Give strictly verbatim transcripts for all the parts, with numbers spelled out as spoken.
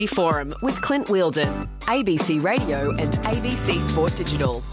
Forum with Clint Wheeldon, A B C Radio and A B C Sport Digital.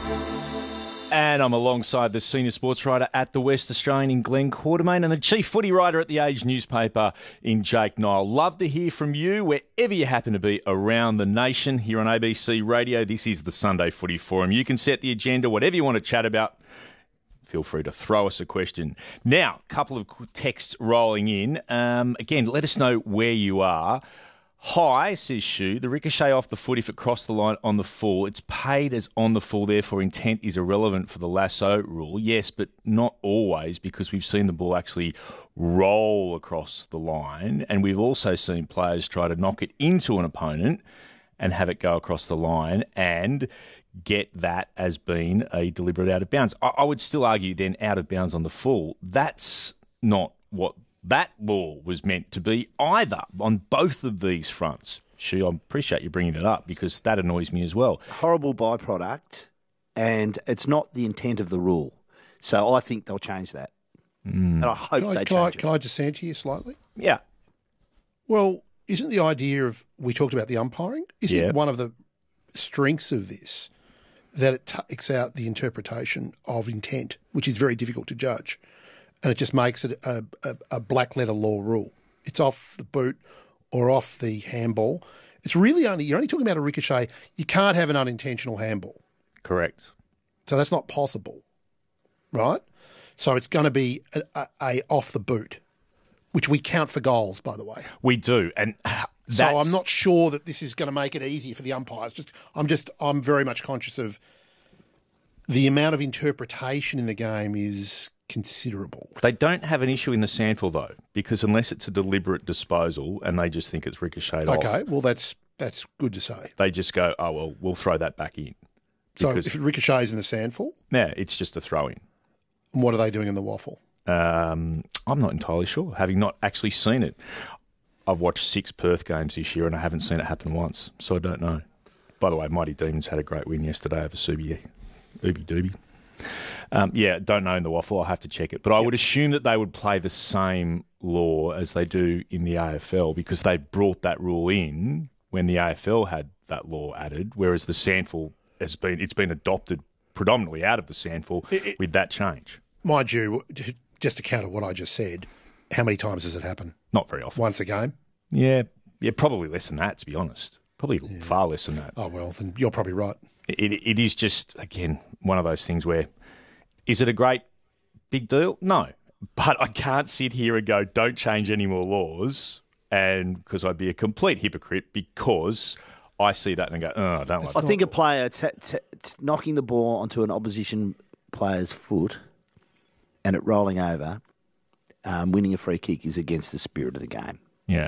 And I'm alongside the senior sports writer at the West Australian in Glenn Quartermain and the chief footy writer at the Age newspaper in Jake Niall. Love to hear from you wherever you happen to be around the nation here on A B C Radio. This is the Sunday Footy Forum. You can set the agenda, whatever you want to chat about. Feel free to throw us a question. Now, a couple of texts rolling in. Um, again, let us know where you are. Hi, says Shu, the ricochet off the foot if it crossed the line on the full. It's paid as on the full, therefore intent is irrelevant for the lasso rule. Yes, but not always, because we've seen the ball actually roll across the line, and we've also seen players try to knock it into an opponent and have it go across the line and get that as being a deliberate out of bounds. I, I would still argue then out of bounds on the full. That's not what that law was meant to be either on both of these fronts. Shu, I appreciate you bringing that up because that annoys me as well. Horrible byproduct, and it's not the intent of the rule. So I think they'll change that. Mm. And I hope Can I, they can I, change it. can I dissent here slightly? Yeah. Well, isn't the idea of, we talked about the umpiring, isn't Yeah. one of the strengths of this that it takes out the interpretation of intent, which is very difficult to judge, and it just makes it a, a, a black letter law rule. It's off the boot or off the handball. It's really only, you're only talking about a ricochet. You can't have an unintentional handball. Correct. So that's not possible, right? So it's going to be a, a, a off the boot, which we count for goals, by the way. We do, and uh, that's... So I'm not sure that this is going to make it easier for the umpires. Just, I'm just, I'm very much conscious of the amount of interpretation in the game is considerable. They don't have an issue in the SANFL though, because unless it's a deliberate disposal and they just think it's ricocheted off. Okay, well that's that's good to say. They just go, oh well, we'll throw that back in. So Because, if it ricochets in the SANFL, yeah, it's just a throw in. what are they doing in the waffle? Um, I'm not entirely sure, having not actually seen it. I've watched six Perth games this year and I haven't seen it happen once, so I don't know. By the way, Mighty Demons had a great win yesterday over Subi, Ubi Doobie. Um, yeah, don't know in the waffle. I'll have to check it. But I yep. would assume that they would play the same law as they do in the A F L because they brought that rule in when the A F L had that law added, whereas the SANFL has been it's been adopted predominantly out of the SANFL it, it, with that change. Mind you, just to counter what I just said, how many times does it happen? Not very often. Once a game? Yeah, yeah, probably less than that, to be honest. Probably yeah. far less than that. Oh, well, then you're probably right. It, it is just, again, one of those things where, is it a great big deal? No. But I can't sit here and go, don't change any more laws, and because I'd be a complete hypocrite because I see that and go, oh, I don't like I that. think a player t- t- t- knocking the ball onto an opposition player's foot and it rolling over, um, winning a free kick is against the spirit of the game. Yeah.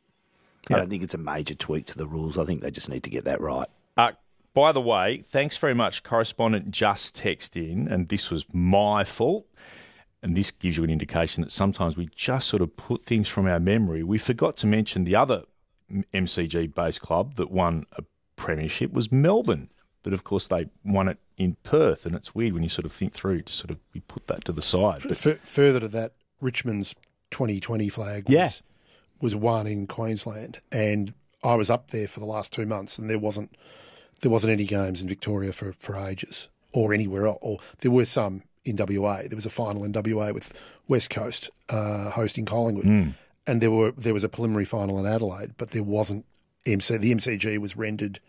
I yeah. don't think it's a major tweak to the rules. I think they just need to get that right. Uh, by the way, thanks very much, correspondent Just text in, and this was my fault. And this gives you an indication that sometimes we just sort of put things from our memory. We forgot to mention the other M C G-based club that won a premiership was Melbourne. But, of course, they won it in Perth, and it's weird when you sort of think through to sort of we put that to the side. But, F- further to that, Richmond's twenty twenty flag was, yeah. was won in Queensland, and I was up there for the last two months, and there wasn't there wasn't any games in Victoria for, for ages or anywhere else. Or there were some in W A. There was a final in W A with West Coast uh, hosting Collingwood, mm. and there were there was a preliminary final in Adelaide, but there wasn't M C. The M C G was rendered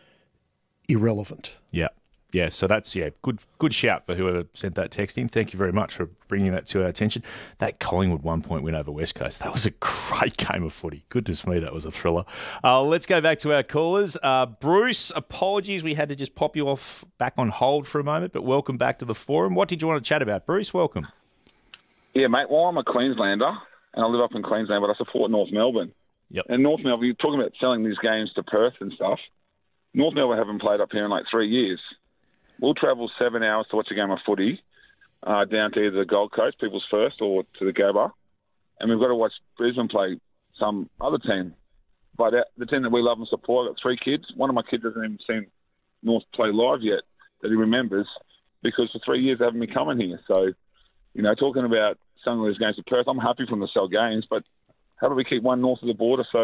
irrelevant. Yeah. Yeah, so that's, yeah, good good shout for whoever sent that text in. Thank you very much for bringing that to our attention. That Collingwood one-point win over West Coast, that was a great game of footy. Goodness me, that was a thriller. Uh, let's go back to our callers. Uh, Bruce, apologies, we had to just pop you off back on hold for a moment, but welcome back to the forum. What did you want to chat about? Bruce, welcome. Yeah, mate, well, I'm a Queenslander, and I live up in Queensland, but I support North Melbourne. Yep. And North Melbourne, you're talking about selling these games to Perth and stuff. North Melbourne haven't played up here in like three years. We'll travel seven hours to watch a game of footy uh, down to either the Gold Coast, People's First, or to the Gabba. And we've got to watch Brisbane play some other team. But the team that we love and support, I've got three kids. One of my kids hasn't even seen North play live yet that he remembers because for three years they haven't been coming here. So, you know, talking about selling these games to Perth, I'm happy from the sell games, but how do we keep one north of the border so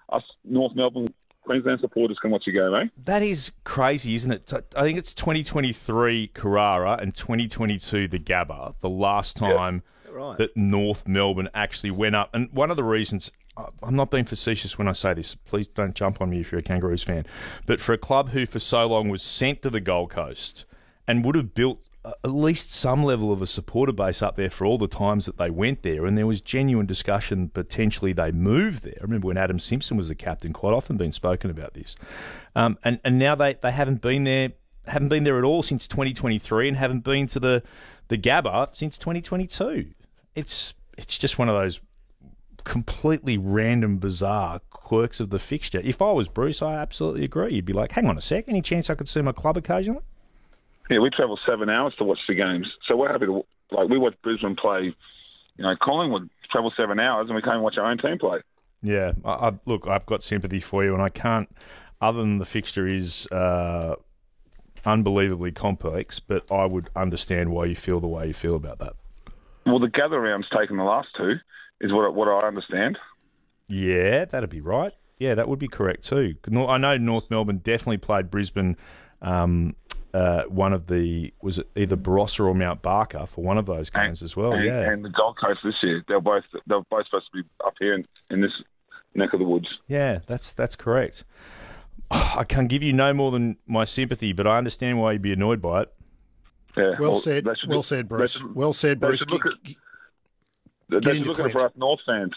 us North Melbourne, Queensland supporters can watch you go, mate. That is crazy, isn't it? I think it's twenty twenty-three Carrara and twenty twenty-two the Gabba, the last time Yep. Right. that North Melbourne actually went up. And one of the reasons, I'm not being facetious when I say this, please don't jump on me if you're a Kangaroos fan, but for a club who for so long was sent to the Gold Coast and would have built at least some level of a supporter base up there for all the times that they went there, and there was genuine discussion potentially they moved there. I remember when Adam Simpson was the captain, quite often been spoken about this. Um, and, and now they, they haven't been there haven't been there at all since twenty twenty-three and haven't been to the, the Gabba since twenty twenty-two. It's it's just one of those completely random, bizarre quirks of the fixture. If I was Bruce, I absolutely agree. You'd be like, hang on a sec, any chance I could see my club occasionally? Yeah, we travel seven hours to watch the games, so we're happy to like. We watch Brisbane play, you know, Collingwood travel seven hours, and we can't watch our own team play. Yeah, I, I, look, I've got sympathy for you, and I can't. Other than the fixture is uh, unbelievably complex, but I would understand why you feel the way you feel about that. Well, the gather round's taken the last two, is what what I understand. Yeah, that'd be right. Yeah, that would be correct too. I know North Melbourne definitely played Brisbane. Um, Uh, one of the, was it either Barossa or Mount Barker for one of those games and, as well? And, yeah, and the Gold Coast this year, they're both they're both supposed to be up here in, in this neck of the woods. Yeah, that's that's correct. Oh, I can give you no more than my sympathy, but I understand why you'd be annoyed by it. Yeah, Well, well said, well look, said, Bruce. Should, well said, Bruce. They should look at, Get, they get should look at it Clint. for us North fans.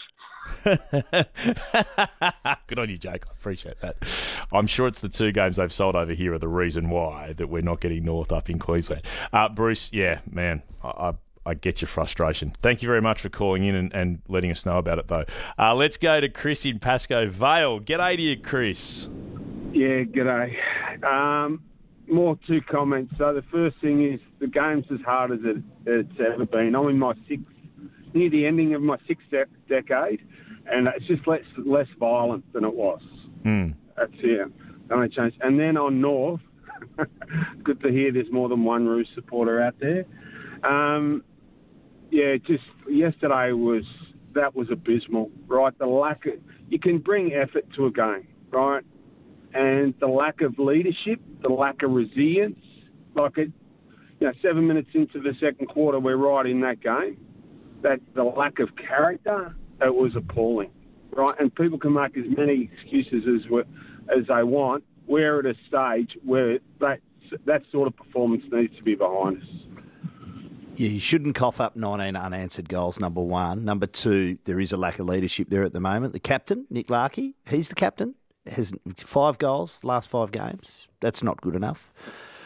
Good on you, Jake. I appreciate that. I'm sure it's the two games they've sold over here are the reason why that we're not getting North up in Queensland. Uh, Bruce, yeah, man, I, I, I get your frustration. Thank you very much for calling in and, and letting us know about it, though. Uh, let's go to Chris in Pascoe Vale. G'day to you, Chris. Yeah, g'day. Um, more two comments. So the first thing is the game's as hard as it, it's ever been. I'm in my sixth, near the ending of my sixth de- decade, and it's just less less violent than it was. Mm. That's yeah, only change. And then on North, good to hear there's more than one Roos supporter out there. Um, yeah, just yesterday was that was abysmal, right? The lack of you can bring effort to a game, right? And the lack of leadership, the lack of resilience, like it, you know, seven minutes into the second quarter, we're right in that game. That the lack of character, it was appalling, right? And people can make as many excuses as as they want. We're at a stage where that that sort of performance needs to be behind us. Yeah, you shouldn't cough up nineteen unanswered goals, number one. Number two, there is a lack of leadership there at the moment. The captain, Nick Larkey, he's the captain, has five goals, last five games. That's not good enough.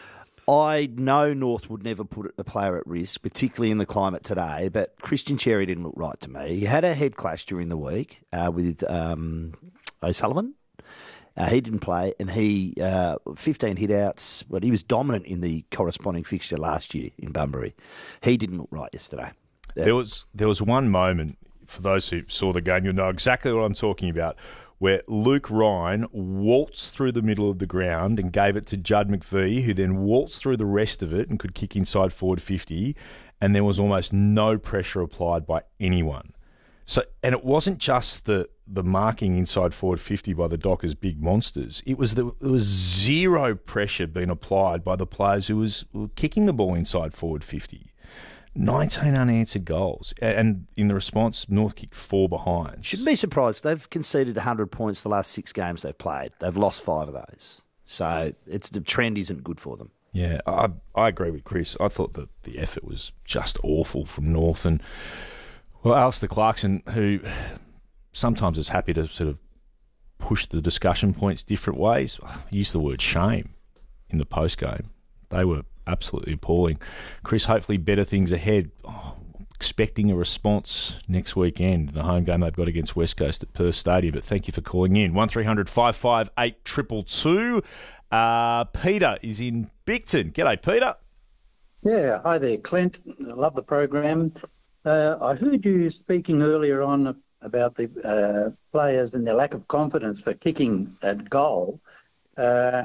I know North would never put a player at risk, particularly in the climate today, but Christian Cherry didn't look right to me. He had a head clash during the week uh, with um, O'Sullivan. Uh, he didn't play, and he, uh, fifteen hit-outs, but he was dominant in the corresponding fixture last year in Bunbury. He didn't look right yesterday. Uh, There was there was one moment, for those who saw the game, you'll know exactly what I'm talking about, where Luke Ryan waltzed through the middle of the ground and gave it to Judd McVie, who then waltzed through the rest of it and could kick inside forward fifty, and there was almost no pressure applied by anyone. So, and it wasn't just the the marking inside forward fifty by the Dockers big monsters. It was the, there was zero pressure being applied by the players who was who were kicking the ball inside forward fifty. nineteen unanswered goals. And in the response, North kicked four behind. Shouldn't be surprised. They've conceded one hundred points the last six games they've played. They've lost five of those. So it's the trend isn't good for them. Yeah, I I agree with Chris. I thought that the effort was just awful from North. And, well, Alistair Clarkson, who sometimes is happy to sort of push the discussion points different ways, used the word shame in the post-game. They were absolutely appalling. Chris, hopefully better things ahead. Oh, expecting a response next weekend, the home game they've got against West Coast at Perth Stadium. But thank you for calling in. one three hundred five five eight two two two. Uh, Peter is in Bicton. G'day, Peter. Yeah, hi there, Clint. I love the program. Uh, I heard you speaking earlier on about the uh, players and their lack of confidence for kicking at goal. Uh,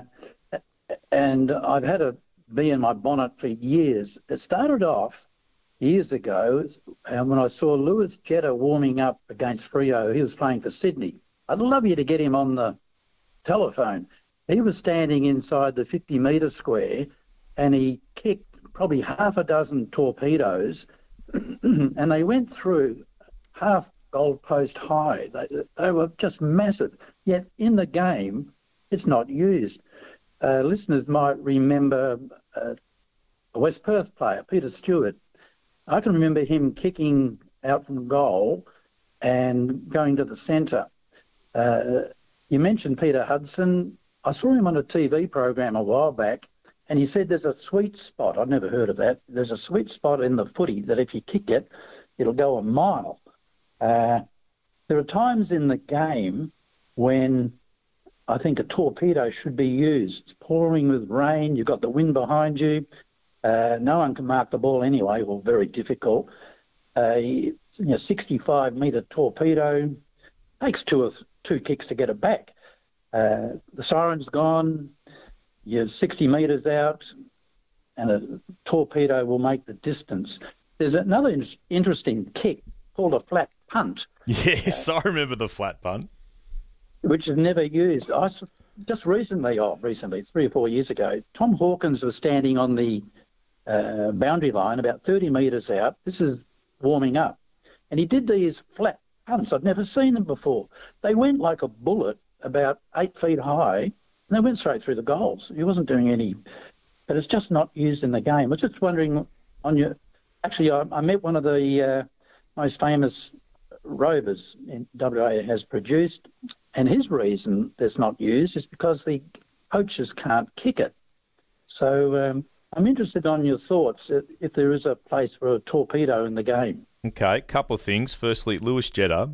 and I've had a bee in my bonnet for years. It started off years ago and when I saw Lewis Jetta warming up against Freo. He was playing for Sydney. I'd love you to get him on the telephone. He was standing inside the fifty metre square and he kicked probably half a dozen torpedoes and they went through half goalpost high. They, they were just massive. Yet in the game, it's not used. Uh, listeners might remember uh, a West Perth player, Peter Stewart. I can remember him kicking out from goal and going to the centre. Uh, you mentioned Peter Hudson. I saw him on a T V program a while back, and he said there's a sweet spot. I'd never heard of that. There's a sweet spot in the footy that if you kick it, it'll go a mile. Uh, there are times in the game when I think a torpedo should be used. It's pouring with rain. You've got the wind behind you. Uh, no one can mark the ball anyway, or very difficult. Uh, you know, sixty-five metre torpedo takes two or th- two kicks to get it back. Uh, the siren's gone, you're sixty metres out, and a torpedo will make the distance. There's another in- interesting kick called a flat punt. Yes, uh, I remember the flat punt. Which is never used. I just recently, oh, recently, three or four years ago, Tom Hawkins was standing on the uh, boundary line about thirty metres out. This is warming up. And he did these flat punts. I'd never seen them before. They went like a bullet about eight feet high, and they went straight through the goals. He wasn't doing any, but it's just not used in the game. I was just wondering on your, actually, I, I met one of the uh, most famous rovers in W A has produced, and his reason that's not used is because the coaches can't kick it. So um, I'm interested on your thoughts if there is a place for a torpedo in the game. Okay, couple of things. Firstly, Lewis Jetta.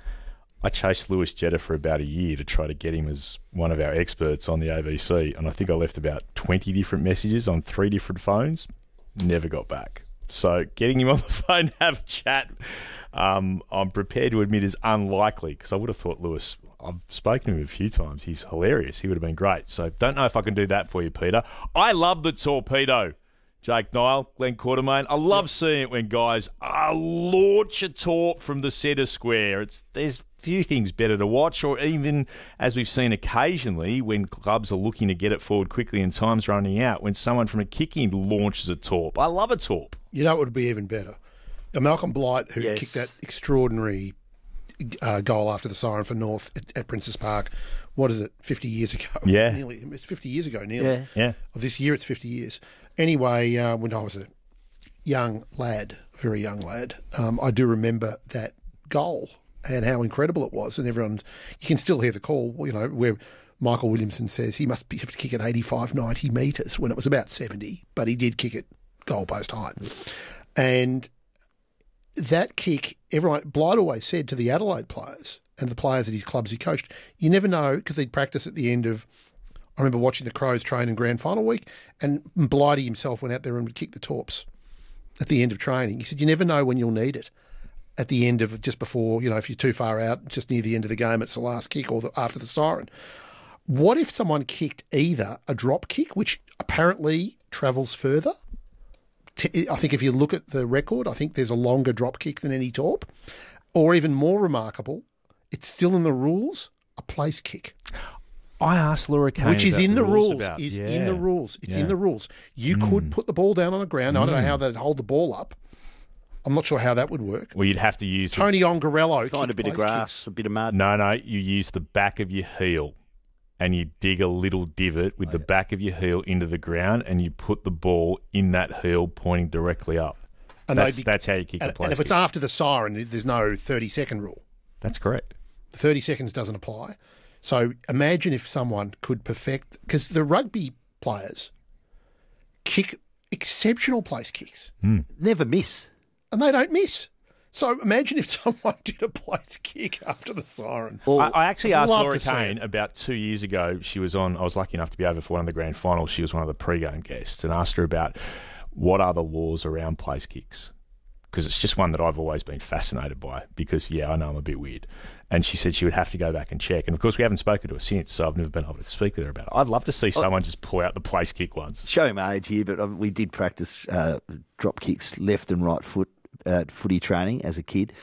I chased Lewis Jetta for about a year to try to get him as one of our experts on the A B C, and I think I left about twenty different messages on three different phones. Never got back. So getting him on the phone to have a chat, um, I'm prepared to admit is unlikely, because I would have thought Lewis, I've spoken to him a few times, he's hilarious. He would have been great. So don't know if I can do that for you, Peter. I love the torpedo. Jake Niall, Glenn Quartermain. I love seeing it when guys uh, launch a torp from the centre square. It's There's few things better to watch, or even, as we've seen occasionally, when clubs are looking to get it forward quickly and time's running out, when someone from a kick-in launches a torp. I love a torp. You know what would be even better? Now, Malcolm Blight, who Yes. kicked that extraordinary uh, goal after the siren for North at, at Princes Park, what is it, fifty years ago? Yeah. Nearly, it's fifty years ago, nearly. Yeah. Yeah. Well, this year it's fifty years. Anyway, uh, when I was a young lad, very young lad, um, I do remember that goal and how incredible it was. And everyone, you can still hear the call, you know, where Michael Williamson says he must be, have to kick it eighty-five, ninety metres when it was about seventy, but he did kick it goalpost height. And that kick, everyone, Blight always said to the Adelaide players and the players at his clubs he coached, you never know, because they'd practice at the end of, I remember watching the Crows train in grand final week, and Blighty himself went out there and would kick the torps at the end of training. He said, you never know when you'll need it. At the end of, just before, you know, if you're too far out, just near the end of the game, it's the last kick or the, after the siren. What if someone kicked either a drop kick, which apparently travels further? I think if you look at the record, I think there's a longer drop kick than any torp. Or even more remarkable, it's still in the rules, a place kick. I asked Laura Kane Which is about in the rules. about- Is yeah. in the rules. It's Yeah. in the rules. You could put the ball down on the ground. I don't know how they'd hold the ball up. I'm not sure how that would work. Well, you'd have to use... the- Tony Ongarello. Find a kicked bit of place grass, kicks. a bit of mud. No, no, you use the back of your heel and you dig a little divot with the back of your heel into the ground and you put the ball in that heel pointing directly up. And That's, they'd be- that's how you kick And, a place and if it's kick. after the siren, there's no thirty-second rule. That's correct. thirty seconds doesn't apply. So imagine if someone could perfect... Because the rugby players kick exceptional place kicks, Never miss. and they don't miss. So imagine if someone did a place kick after the siren. Or I, I actually I'd asked love Laura to see Kane it. about two years ago. She was on, I was lucky enough to be over for one of the grand finals. She was one of the pre-game guests and asked her about what are the laws around place kicks. Because it's just one that I've always been fascinated by because, yeah, I know I'm a bit weird. And she said she would have to go back and check. And, of course, we haven't spoken to her since, so I've never been able to speak with her about it. I'd love to see someone just pull out the place kick once. showing my age here, but uh, we did practice uh, drop kicks left and right foot uh, footy training as a kid.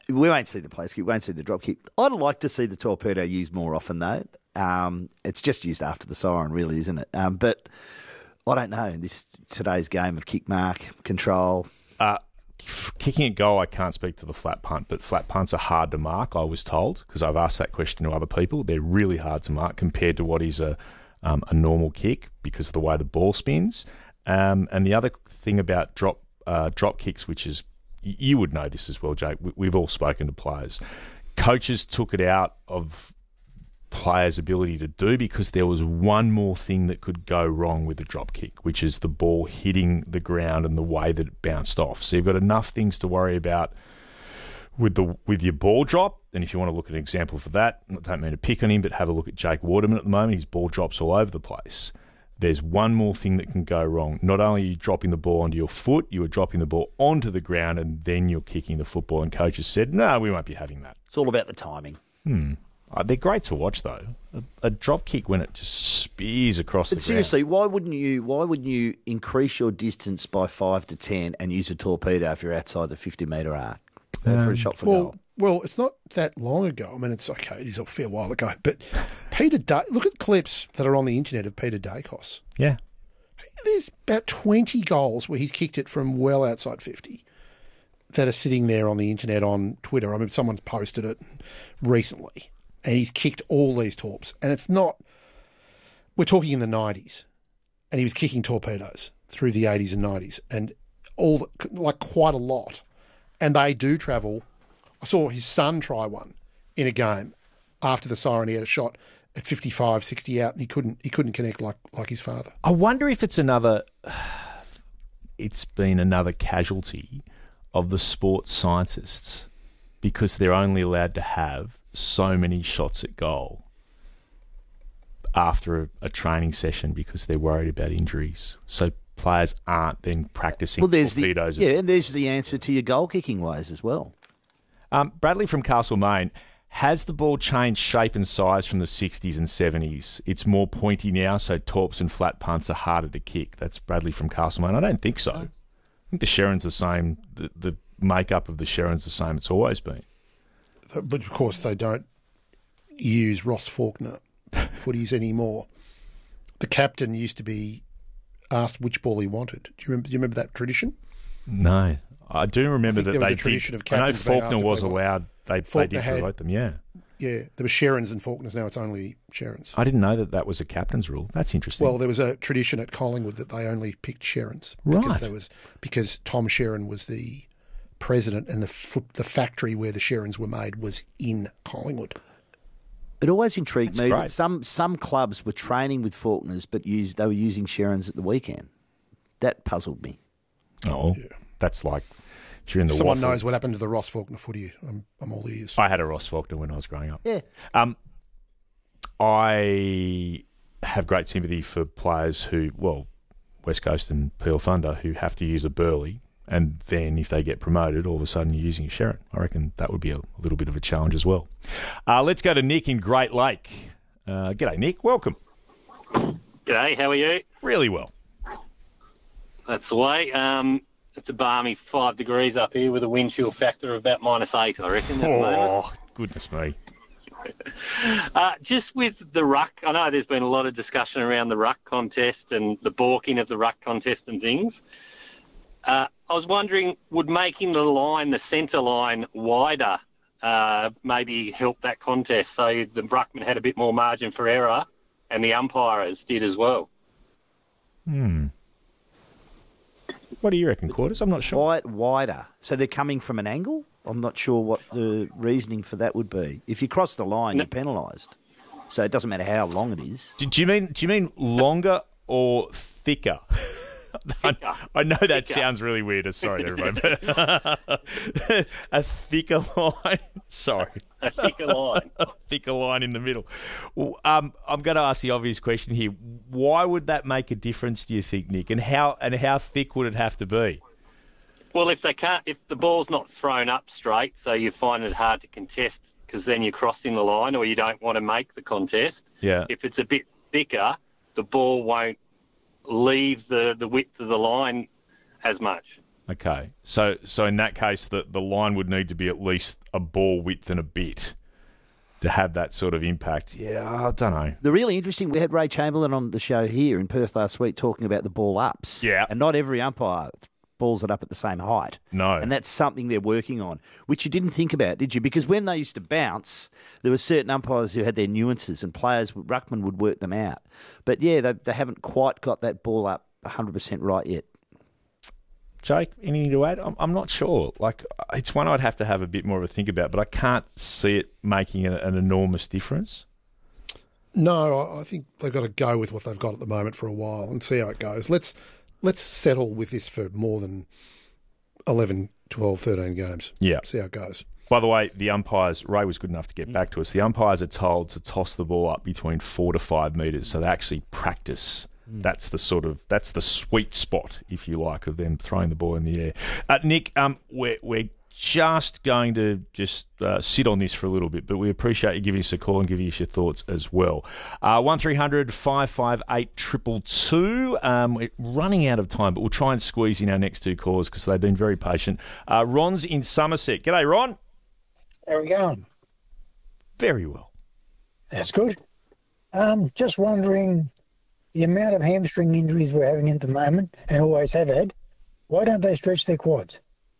we won't see the place kick, we won't see the drop kick. I'd like to see the torpedo used more often, though. Um, it's just used after the siren, really, isn't it? Um, but I don't know. In this today's game of kick mark, control. Uh, kicking a goal, I can't speak to the flat punt, but flat punts are hard to mark, I was told, because I've asked that question to other people. They're really hard to mark compared to what is a, um, a normal kick because of the way the ball spins. Um, and the other thing about drop uh, drop kicks, which is, you would know this as well, Jake, we've all spoken to players. Coaches took it out of players' ability to do because there was one more thing that could go wrong with the drop kick, which is the ball hitting the ground and the way that it bounced off. So you've got enough things to worry about with the with your ball drop. And if you want to look at an example for that, I don't mean to pick on him, but have a look at Jake Waterman at the moment. His ball drops all over the place. There's one more thing that can go wrong. Not only are you dropping the ball onto your foot, you are dropping the ball onto the ground and then you're kicking the football. And coaches said, no, we won't be having that. It's all about the timing. Hmm. Uh, they're great to watch, though. A, a drop kick when it just spears across But the seriously, ground. why wouldn't you? Why wouldn't you increase your distance by five to ten and use a torpedo if you're outside the fifty metre arc uh, for a shot for Well, goal? well, it's not that long ago. I mean, it's okay. It is a fair while ago. But Peter, da- look at clips that are on the internet of Peter Dacos. Yeah. There's about twenty goals where he's kicked it from well outside fifty that are sitting there on the internet on Twitter. I mean, someone's posted it recently, and he's kicked all these torps. And it's not, we're talking in the nineties, and he was kicking torpedoes through the eighties and nineties, and all the, like quite a lot. And they do travel. I saw his son try one in a game after the siren. He had a shot at fifty-five, sixty out, and he couldn't he couldn't connect like like his father. I wonder if it's another, it's been another casualty of the sports scientists because they're only allowed to have so many shots at goal after a, a training session because they're worried about injuries. So players aren't then practicing Well, there's the torpedoes. yeah, and there's the answer to your goal kicking ways as well. Um, Bradley from Castlemaine, has the ball changed shape and size from the sixties and seventies? It's more pointy now, so torps and flat punts are harder to kick. That's Bradley from Castlemaine. I don't think so. I think the Sherrin's the same. The, the makeup of the Sherrin's the same it's always been. But of course, they don't use Ross Faulkner footies anymore. The captain used to be asked which ball he wanted. Do you remember? Do you remember that tradition? No, I do remember I think that there was they a tradition did. of I know captains being Faulkner asked if was they want- allowed. They, they Faulkner did had- promote them. Yeah, Yeah, there were Sherrins and Faulkners. Now it's only Sherrins. I didn't know that that was a captain's rule. That's interesting. Well, there was a tradition at Collingwood that they only picked Sherrins because Right. there was because Tom Sherrin was the president, and the f- the factory where the Sherrins were made was in Collingwood. It always intrigued That's me great. that some some clubs were training with Faulkners, but used they were using Sherrins at the weekend. That puzzled me. oh, that's like if you're in the If someone waffle- knows what happened to the Ross Faulkner footy, I'm, I'm all ears. I had a Ross Faulkner when I was growing up. Yeah. Um, I have great sympathy for players who, well, West Coast and Peel Thunder, who have to use a Burley, and then if they get promoted, all of a sudden you're using a Sherrin. I reckon that would be a, a little bit of a challenge as well. Uh, let's go to Nick in Great Lake. Uh, g'day, Nick. Welcome. G'day, how are you? Really well. That's the way. Um, it's a balmy five degrees up here with a wind chill factor of about minus eight, I reckon, at the moment. Oh, goodness me. Uh, just with the ruck, I know there's been a lot of discussion around the ruck contest and the balking of the ruck contest and things. Uh, I was wondering, would making the line, the centre line, wider uh, maybe help that contest so the ruckman had a bit more margin for error and the umpires did as well? Hmm. What do you reckon, Quarters? I'm not sure. Wide, wider. So they're coming from an angle? I'm not sure what the reasoning for that would be. If you cross the line, No. you're penalised. So it doesn't matter how long it is. Do, do you mean do you mean longer or thicker? I, I know that Thicker. sounds really weird. Sorry, everybody. But a thicker line. Sorry, A thicker line. a thicker line in the middle. Well, um, I'm going to ask the obvious question here. Why would that make a difference? Do you think, Nick? And how and how thick would it have to be? Well, if they can't, if the ball's not thrown up straight, so you find it hard to contest because then you're crossing the line, or you don't want to make the contest. Yeah. If it's a bit thicker, the ball won't leave the, the width of the line as much. Okay. So so in that case, the, the line would need to be at least a ball width and a bit to have that sort of impact. Yeah, I don't know. The really interesting, we had Ray Chamberlain on the show here in Perth last week talking about the ball ups. Yeah. And not every umpire balls it up at the same height. No. And that's something they're working on, which you didn't think about, did you? Because when they used to bounce, there were certain umpires who had their nuances and players, ruckman would work them out. But yeah, they, they haven't quite got that ball up one hundred percent right yet. Jake, anything to add? I'm, I'm not sure. Like, it's one I'd have to have a bit more of a think about, but I can't see it making an, an enormous difference. No, I I think they've got to go with what they've got at the moment for a while and see how it goes. Let's let's settle with this for more than eleven, twelve, thirteen games. Yeah. See how it goes. By the way, the umpires, Ray was good enough to get back to us. The umpires are told to toss the ball up between four to five metres, so they actually practice. Mm. That's the sort of, that's the sweet spot, if you like, of them throwing the ball in the air. Uh, Nick, um, we're, we're just going to just uh, sit on this for a little bit, but we appreciate you giving us a call and giving us your thoughts as well. Uh, one three hundred five five eight two two two. Um, we're running out of time, but we'll try and squeeze in our next two callers because they've been very patient. Uh, Ron's in Somerset. G'day, Ron. How are we going? Very well. That's good. Um, just wondering, the amount of hamstring injuries we're having at the moment, and always have had, why don't they stretch their quads?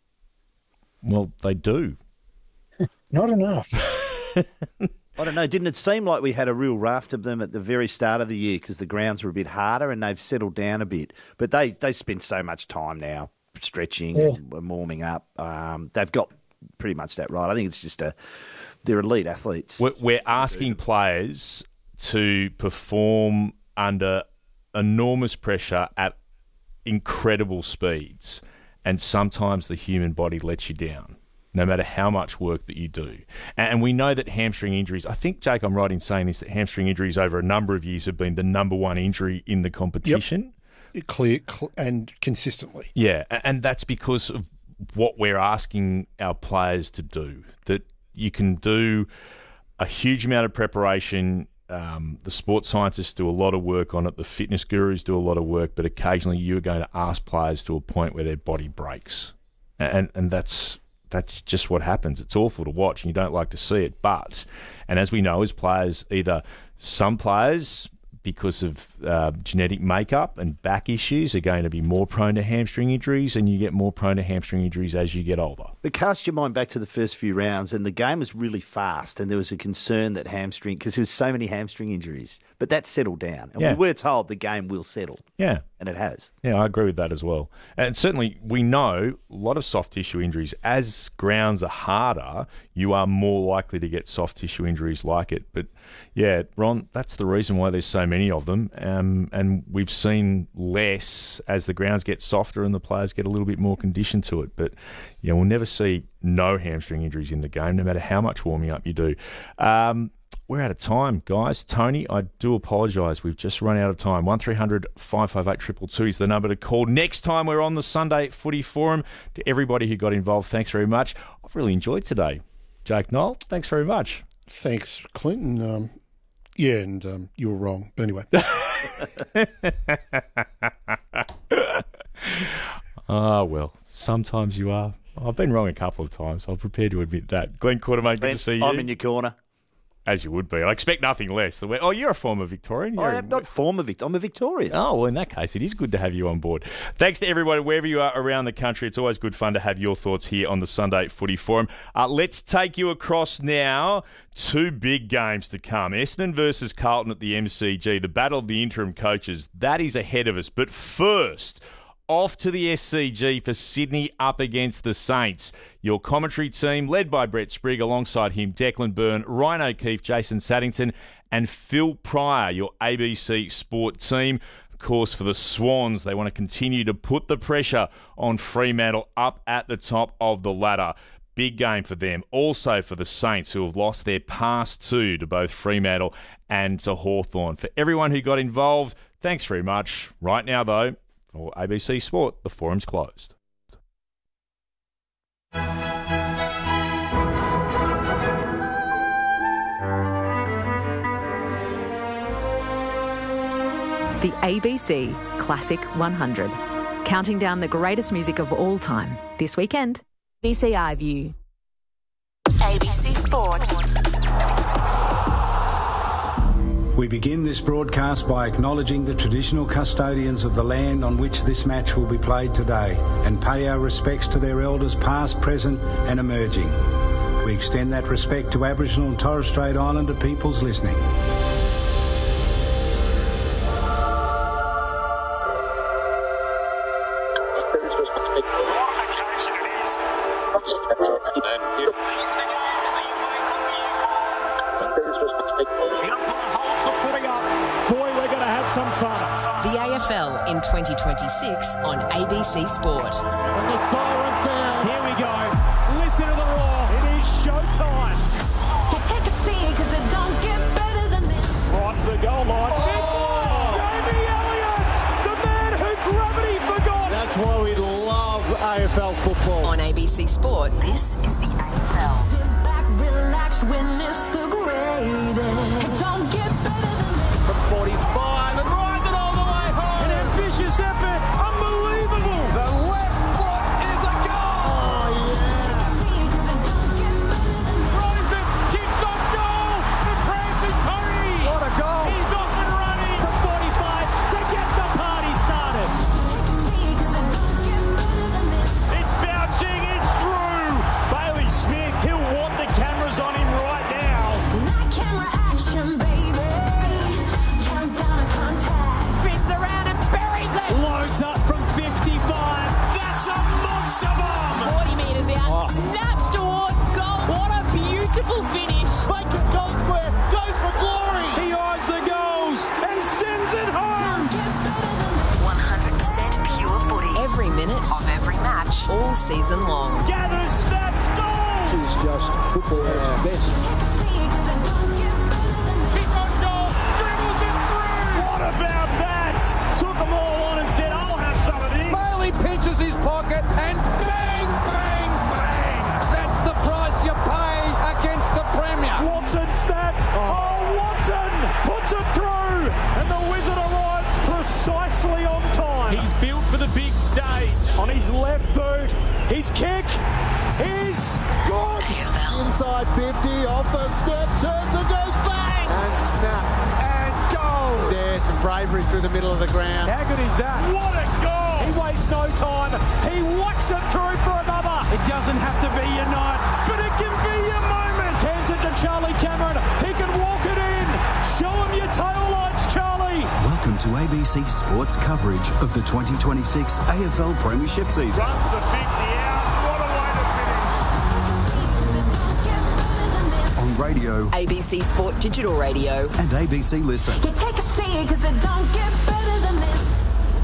Well, they do. Not enough. I don't know. Didn't it seem like we had a real raft of them at the very start of the year because the grounds were a bit harder and they've settled down a bit? But they, they spend so much time now stretching Yeah. and warming up. Um, they've got pretty much that right. I think it's just a they're elite athletes. We're, we're asking players to perform under enormous pressure at incredible speeds, and sometimes the human body lets you down, no matter how much work that you do. And we know that hamstring injuries, I think, Jake, I'm right in saying this, that hamstring injuries over a number of years have been the number one injury in the competition. Yep. Clear cl- and consistently. Yeah, and that's because of what we're asking our players to do, that you can do a huge amount of preparation. Um, the sports scientists do a lot of work on it. The fitness gurus do a lot of work, but occasionally you're going to ask players to a point where their body breaks. And and that's that's just what happens. It's awful to watch and you don't like to see it. But, and as we know as players, either some players, because of uh, genetic makeup and back issues, are going to be more prone to hamstring injuries, and you get more prone to hamstring injuries as you get older. But cast your mind back to the first few rounds, and the game was really fast, and there was a concern that hamstring, because there was so many hamstring injuries, but that settled down. And Yeah. we were told the game will settle, Yeah. and it has. Yeah, I agree with that as well. And certainly we know a lot of soft tissue injuries. As grounds are harder, you are more likely to get soft tissue injuries like it. But yeah, Ron, that's the reason why there's so many of them. Um, and we've seen less as the grounds get softer and the players get a little bit more conditioned to it. But yeah, we'll never see no hamstring injuries in the game, no matter how much warming up you do. Um, We're out of time, guys. Tony, I do apologise. We've just run out of time. one three hundred five five eight two two two is the number to call. Next time we're on the Sunday Footy Forum. To everybody who got involved, thanks very much. I've really enjoyed today. Jake Knoll, thanks very much. Thanks, Clinton. Um, yeah, and um, you were wrong. But anyway. Ah, well, sometimes you are. I've been wrong a couple of times. I'm prepared to admit that. Glenn Quartermain, good to see you. I'm in your corner. As you would be. I expect nothing less. Oh, you're a former Victorian. You're I am not former Victorian. I'm a Victorian. Oh, well, in that case, it is good to have you on board. Thanks to everybody, wherever you are around the country. It's always good fun to have your thoughts here on the Sunday Footy Forum. Uh, let's take you across now. Two big games to come. Essendon versus Carlton at the M C G, the battle of the interim coaches. That is ahead of us. But first, off to the S C G for Sydney up against the Saints. Your commentary team, led by Brett Sprigg, alongside him, Declan Byrne, Ryan O'Keefe, Jason Saddington, and Phil Pryor, your A B C Sport team. Of course, for the Swans, they want to continue to put the pressure on Fremantle up at the top of the ladder. Big game for them. Also for the Saints, who have lost their past two to both Fremantle and to Hawthorn. For everyone who got involved, thanks very much. Right now, though, or A B C Sport, the forum's closed. The A B C Classic one hundred. counting down the greatest music of all time this weekend. B C iView. A B C Sport. We begin this broadcast by acknowledging the traditional custodians of the land on which this match will be played today and pay our respects to their elders past, present and emerging. We extend that respect to Aboriginal and Torres Strait Islander peoples listening. The A F L in twenty twenty-six on A B C Sport. When the siren sounds, here we go. Listen to the roar. It is showtime. You take a seat because it don't get better than this. Right to the goal line. Oh. Jamie Elliott, the man who gravity forgot. That's why we love A F L football. On A B C Sport, this is the A F L. Sit back, relax, witness the greatest. It don't get better than this. From forty-five and rides it all the way home. An ambitious effort. Unbelievable. The left foot is a goal. Oh, yeah. Take a seat because it don't get better than this. Rosen kicks off goal. The prancing pony. What a goal. He's off and running from forty-five to get the party started. Take a seat because it don't get better than this. It's bouncing. It's through. Bailey Smith. He'll want the cameras on him right now. That camera action, baby. Countdown to contact. Spins around and buries it. Loads up from fifty-five. That's a monster bomb. forty metres out. Oh. Snaps towards goal. What a beautiful finish. Bacon goal square. Goes for glory. He eyes the goals and sends it home. one hundred percent pure footy. Every minute of every match, all season long. Gathers, snaps, goal. It's just football at its best. Take a seat because it don't get better than this. Kick on goal. Dribbles it through. What about that? Took them all on and said, I'll have some of this. Bailey pinches his pocket and bang, bang, bang. That's the price you pay against the Premier. Watson snaps. Oh, Watson puts it through. And the Wizard arrives precisely on time. He's built for the big stage. On his left boot. His kick is good. Inside fifty, off a step, turns and goes bang. And snap. And goal. There's some bravery through the middle of the ground. How good is that? What a goal. He wastes no time. He whacks it through for another. It doesn't have to be your night, but it can be your moment. Hands it to Charlie Cameron. He can walk it in. Show him your tail lights, Charlie. Welcome to A B C Sports coverage of the twenty twenty-six A F L Premiership season. Runs the fifty out. What a way to finish. On radio, A B C Sport Digital Radio. and A B C Listen. You take a seat because it don't get better than this.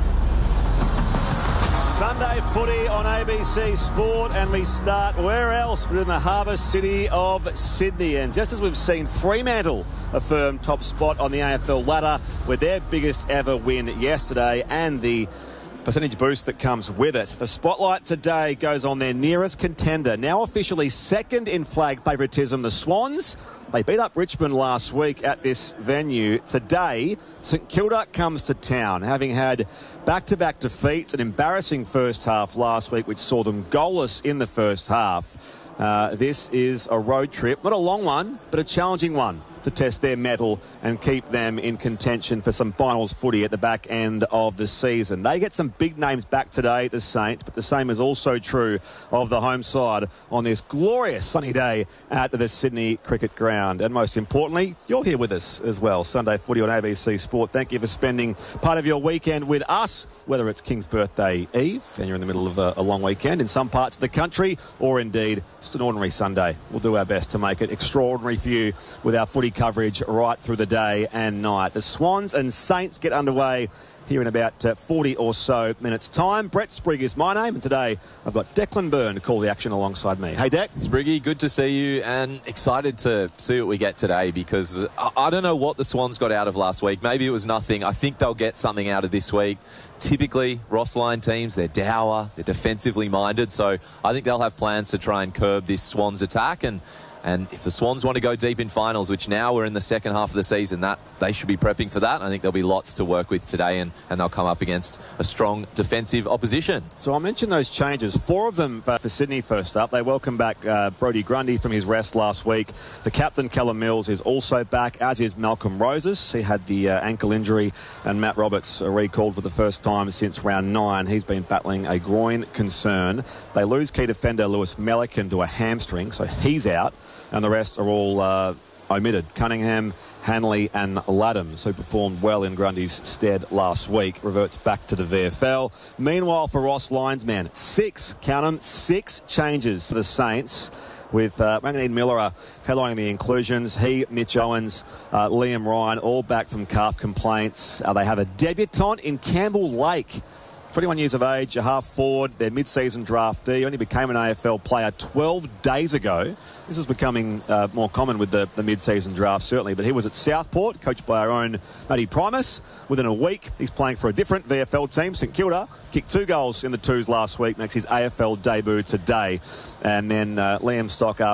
Sunday footy on A B C Sport, and we start where else but in the harbour city of Sydney. And just as we've seen Fremantle affirm top spot on the A F L ladder with their biggest ever win yesterday and the percentage boost that comes with it, the spotlight today goes on their nearest contender, now officially second in flag favouritism, the Swans. They beat up Richmond last week at this venue. Today, St Kilda comes to town, having had back-to-back defeats, an embarrassing first half last week, which saw them goalless in the first half. Uh, this is a road trip, not a long one, but a challenging one to test their mettle and keep them in contention for some finals footy at the back end of the season. They get some big names back today, the Saints, but the same is also true of the home side on this glorious sunny day at the Sydney Cricket Ground. And most importantly, you're here with us as well. Sunday footy on A B C Sport. Thank you for spending part of your weekend with us, whether it's King's Birthday Eve and you're in the middle of a, a long weekend in some parts of the country, or indeed just an ordinary Sunday. We'll do our best to make it extraordinary for you with our footy coverage right through the day and night. The Swans and Saints get underway here in about uh, forty or so minutes' time. Brett Sprigg is my name, and today I've got Declan Byrne to call the action alongside me. Hey, Deck. Spriggy, good to see you, and excited to see what we get today, because I, I don't know what the Swans got out of last week. Maybe it was nothing. I think they'll get something out of this week. Typically, Ross Lyon teams, they're dour, they're defensively minded, so I think they'll have plans to try and curb this Swans attack, and And if the Swans want to go deep in finals, which now we're in the second half of the season, that they should be prepping for that. I think there'll be lots to work with today, and, and they'll come up against a strong defensive opposition. So I mentioned those changes. Four of them for Sydney first up. They welcome back uh, Brodie Grundy from his rest last week. The captain, Callum Mills, is also back, as is Malcolm Roses. He had the uh, ankle injury, and Matt Roberts uh, recalled for the first time since round nine. He's been battling a groin concern. They lose key defender Lewis Melican to a hamstring, so he's out, and the rest are all uh, omitted. Cunningham, Hanley and Laddams, who performed well in Grundy's stead last week, reverts back to the V F L. Meanwhile, for Ross Lyons, man, six, count them, six changes for the Saints, with uh, Wanganeen Miller headlining the inclusions. He, Mitch Owens, uh, Liam Ryan, all back from calf complaints. Uh, they have a debutant in Campbell Lake, twenty-one years of age, a half forward, their mid-season draftee, only became an A F L player twelve days ago. This is becoming uh, more common with the, the mid-season draft, certainly. But he was at Southport, coached by our own Matty Primus. Within a week, he's playing for a different V F L team, St Kilda. Kicked two goals in the twos last week, makes his A F L debut today. And then uh, Liam Stocker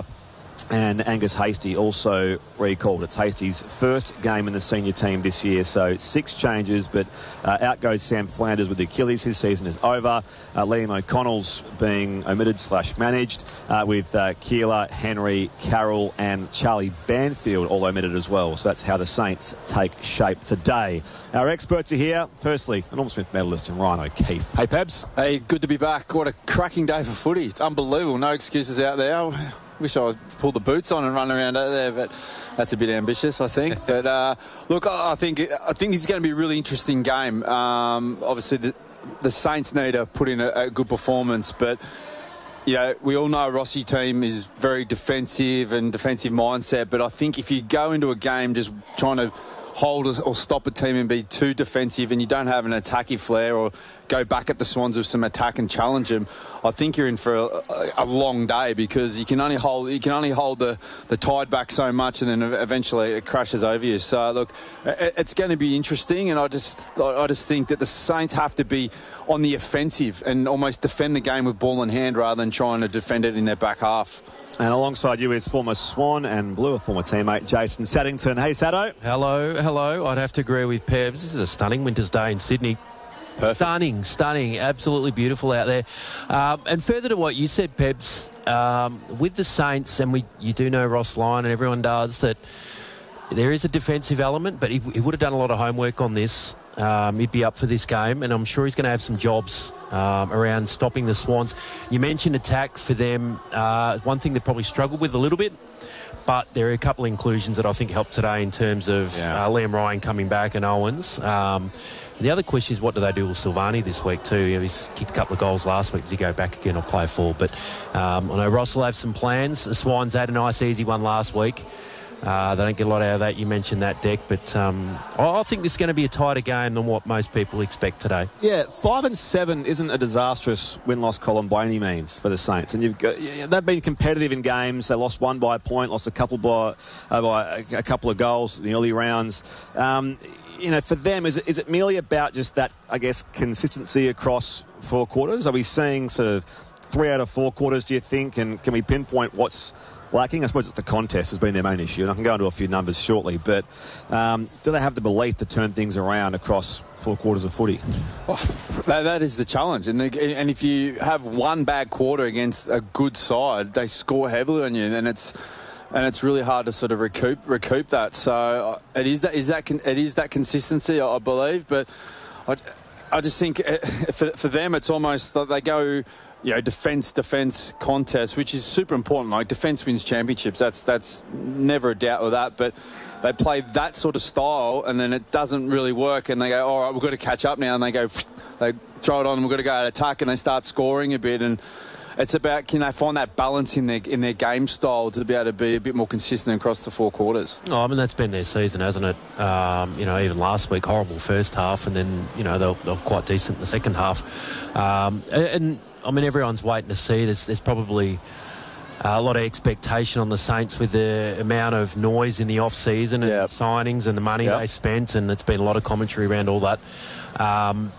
and Angus Hastie also recalled. It's Hastie's first game in the senior team this year, so six changes, but uh, out goes Sam Flanders with the Achilles. His season is over. Uh, Liam O'Connell's being omitted slash managed, uh, with uh, Keeler, Henry, Carroll and Charlie Banfield all omitted as well. So that's how the Saints take shape today. Our experts are here. Firstly, an Norm Smith medalist and Ryan O'Keefe. Hey, Pebs. Hey, good to be back. What a cracking day for footy. It's unbelievable. No excuses out there. Wish I would pull the boots on and run around out there, but that's a bit ambitious, I think. But uh, look, I think I think this is going to be a really interesting game. Um, obviously, the, the Saints need to put in a, a good performance, but you know, we all know Rossi team is very defensive and defensive mindset. But I think if you go into a game just trying to hold or stop a team and be too defensive, and you don't have an attacking flair or go back at the Swans with some attack and challenge them, I think you're in for a, a long day, because you can only hold you can only hold the, the tide back so much, and then eventually it crashes over you. So look, it, it's going to be interesting, and I just I just think that the Saints have to be on the offensive and almost defend the game with ball in hand rather than trying to defend it in their back half. And alongside you is former Swan and Blue, a former teammate, Jason Saddington. Hey, Saddo. Hello, hello. I'd have to agree with Pebs. This is a stunning winter's day in Sydney. Perfect. Stunning, stunning, absolutely beautiful out there. Um, and further to what you said, Pebs, um, with the Saints, and we you do know Ross Lyon, and everyone does, that there is a defensive element, but he, he would have done a lot of homework on this. Um, he'd be up for this game, and I'm sure he's going to have some jobs um, around stopping the Swans. You mentioned attack for them. Uh, one thing they probably struggled with a little bit, but there are a couple of inclusions that I think helped today in terms of yeah. uh, Liam Ryan coming back and Owens. Um, the other question is, what do they do with Silvani this week too? You know, he's kicked a couple of goals last week. Does he go back again or play full? But um, I know Ross will have some plans. The Swans had a nice easy one last week. Uh, they don't get a lot out of that. You mentioned that, Deck, but um, I think this is going to be a tighter game than what most people expect today. Yeah, five and seven isn't a disastrous win-loss column by any means for the Saints, and you've got yeah, they've been competitive in games. They lost one by a point, lost a couple by uh, by a, a couple of goals in the early rounds. Um, you know, for them, is it, is it merely about just that, I guess, consistency across four quarters? Are we seeing sort of three out of four quarters, do you think, and can we pinpoint what's lacking? I suppose it's the contest has been their main issue, and I can go into a few numbers shortly, but um, do they have the belief to turn things around across four quarters of footy? Well, that, that is the challenge, and, the, and if you have one bad quarter against a good side, they score heavily on you, and it's and it's really hard to sort of recoup recoup that. So it is that is that it is that consistency, I believe, but I, I just think it, for, for them it's almost like they go, you know, defence, defence contest, which is super important. Like, defence wins championships. That's that's never a doubt with that. But they play that sort of style, and then it doesn't really work. And they go, all right, we've got to catch up now. And they go, they throw it on. We've got to go at attack, and they start scoring a bit. And it's about, can they find that balance in their in their game style to be able to be a bit more consistent across the four quarters? Oh, I mean, that's been their season, hasn't it? Um, you know, even last week, horrible first half, and then, you know, they're, they're quite decent in the second half. Um, and I mean, everyone's waiting to see. There's, there's probably uh, a lot of expectation on the Saints with the amount of noise in the off-season and yep. signings and the money yep. they spent, and it's been a lot of commentary around all that. Um,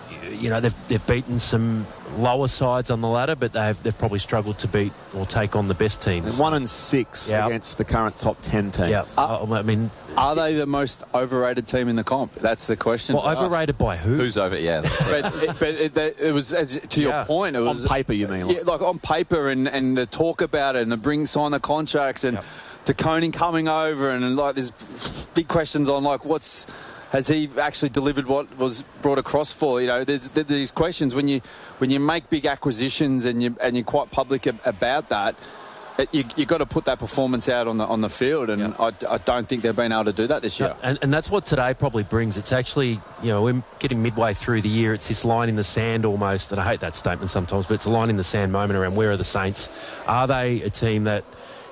you know, they've, they've beaten some lower sides on the ladder, but they've, they've probably struggled to beat or take on the best teams. One and six Yep. against the current top ten teams. Yeah, uh, I mean, are they the most overrated team in the comp? That's the question. Well, overrated by who? Who's over? Yeah, but it, but it, that- it was as, to your Yeah. point. It was On paper, you mean? Yeah, like on paper, and, and the talk about it, and the bring sign the contracts, and De Koning coming over, and, and like there's big questions on like what's. Has he actually delivered what was brought across for? You know, there's, there's these questions when you when you make big acquisitions and you and you're quite public about that. It, you you got to put that performance out on the on the field, and I, I don't think they've been able to do that this year. No, and, and that's what today probably brings. It's actually, you know, we're getting midway through the year. It's this line in the sand almost, and I hate that statement sometimes, but it's a line in the sand moment around where are the Saints? Are they a team that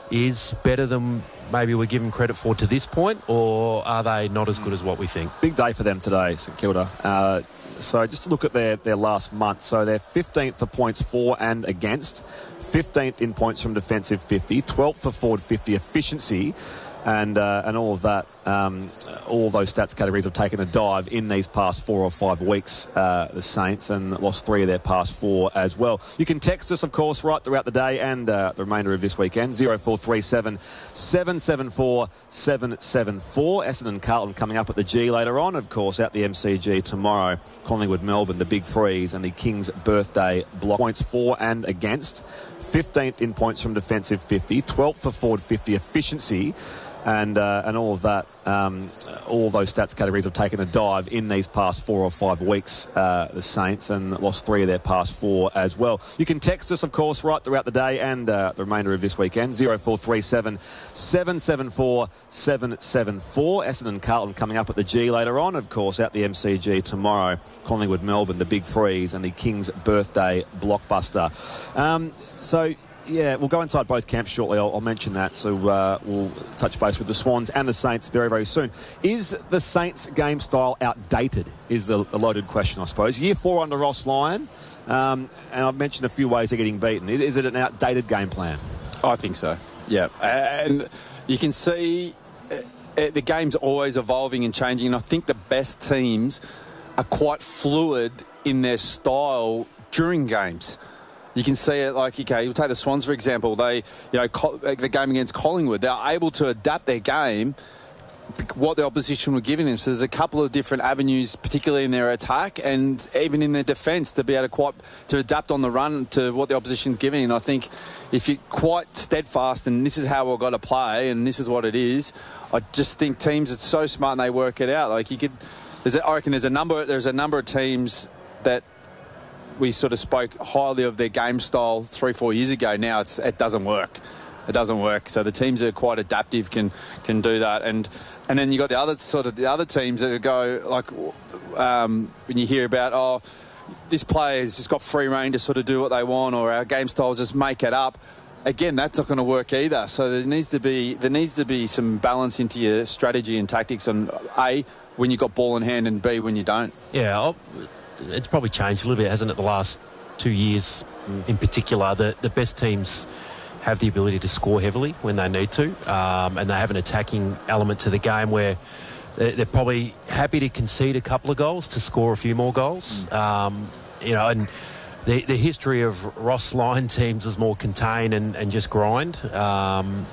is better than maybe we're given credit for to this point, or are they not as good as what we think? Big day for them today, St Kilda. Uh, so just to look at their, their last month. So they're fifteenth for points for and against, fifteenth in points from defensive fifty, twelfth for forward fifty efficiency, and uh, and all of that, um, all those stats categories have taken a dive in these past four or five weeks, uh, the Saints, and lost three of their past four as well. You can text us, of course, right throughout the day and uh, the remainder of this weekend, zero four three seven, seven seven four, seven seven four. Essendon Carlton coming up at the G later on, of course, at the M C G tomorrow. Collingwood Melbourne, the Big Freeze, and the King's Birthday block. Points for and against, fifteenth in points from defensive fifty, twelfth for forward fifty efficiency, and uh, and all of that, um, all those stats categories have taken a dive in these past four or five weeks, uh, the Saints, and lost three of their past four as well. You can text us, of course, right throughout the day and uh, the remainder of this weekend, zero four three seven, seven seven four, seven seven four. Essendon Carlton coming up at the G later on, of course, at the M C G tomorrow. Collingwood Melbourne, the Big Freeze, and the King's Birthday blockbuster. Um, so... Yeah, we'll go inside both camps shortly. I'll, I'll mention that. So uh, we'll touch base with the Swans and the Saints very, very soon. Is the Saints' game style outdated? Is the, the loaded question, I suppose. Year four under Ross Lyon, um, and I've mentioned a few ways they're getting beaten. Is it an outdated game plan? I think so. Yeah, and you can see uh, the game's always evolving and changing. And I think the best teams are quite fluid in their style during games. You can see it, like, okay, you'll take the Swans, for example. They, you know, the game against Collingwood, they're able to adapt their game, what the opposition were giving them. So there's a couple of different avenues, particularly in their attack and even in their defence, to be able to quite to adapt on the run to what the opposition's giving. And I think if you're quite steadfast and this is how we've got to play and this is what it is, I just think teams are so smart and they work it out. Like you could, there's a, I reckon there's a number, there's a number of teams that we sort of spoke highly of their game style three, four years ago. Now it's, it doesn't work. It doesn't work. So the teams that are quite adaptive can can do that. And and then you got the other sort of the other teams that go like um, when you hear about oh this player's just got free rein to sort of do what they want, or our game styles just make it up. Again, that's not going to work either. So there needs to be there needs to be some balance into your strategy and tactics. On A, when you got ball in hand, and B, when you don't. Yeah. I'll, it's probably changed a little bit, hasn't it, the last two years in particular. The, the best teams have the ability to score heavily when they need to, um, and they have an attacking element to the game where they're, they're probably happy to concede a couple of goals to score a few more goals. Mm. Um, you know, and the, the history of Ross Lyon teams was more contain and, and just grind. Um,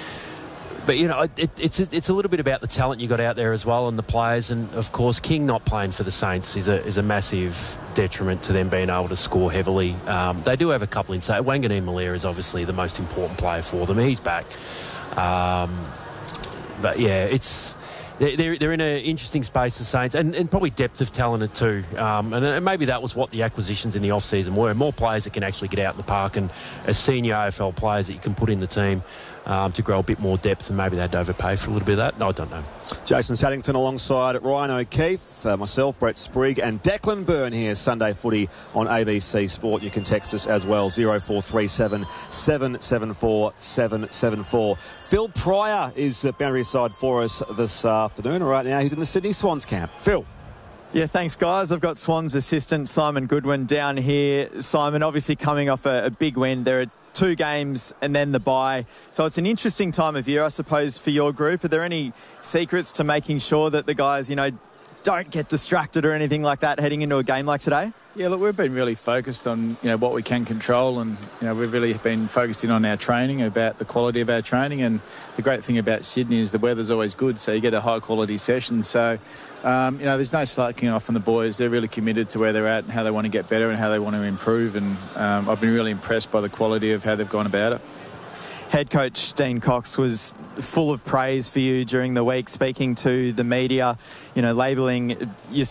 But, you know, it, it's, a, it's a little bit about the talent you got out there as well and the players. And, of course, King not playing for the Saints is a is a massive detriment to them being able to score heavily. Um, they do have a couple inside. Wanganeen Malaya is obviously the most important player for them. He's back. Um, but, yeah, it's... They're, they're in an interesting space, the Saints, and, and probably depth of talent too. Um, and, and maybe that was what the acquisitions in the off-season were. More players that can actually get out in the park, and as senior A F L players that you can put in the team um, to grow a bit more depth, and maybe they'd overpay for a little bit of that. No, I don't know. Jason Saddington alongside Ryan O'Keefe, uh, myself, Brett Sprigg, and Declan Byrne here, Sunday Footy on A B C Sport. You can text us as well, zero four three seven, seven seven four, seven seven four. Phil Pryor is at boundary side for us this afternoon. Right now, he's in the Sydney Swans camp. Phil. Yeah, thanks, guys. I've got Swans assistant Simon Goodwin down here. Simon, obviously coming off a, a big win. There are two games and then the bye. So it's an interesting time of year, I suppose, for your group. Are there any secrets to making sure that the guys, you know, don't get distracted or anything like that heading into a game like today? Yeah, look, we've been really focused on, you know, what we can control, and, you know, we've really been focused in on our training, about the quality of our training. And the great thing about Sydney is the weather's always good, so you get a high-quality session. So, um, you know, there's no slacking off on the boys. They're really committed to where they're at and how they want to get better and how they want to improve. And um, I've been really impressed by the quality of how they've gone about it. Head coach Dean Cox was full of praise for you during the week, speaking to the media, you know, labelling your